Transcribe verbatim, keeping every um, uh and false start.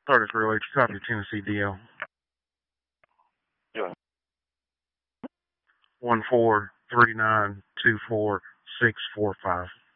thirty-three oh eight, copy Tennessee D L. Yeah. One four three nine two four six four five.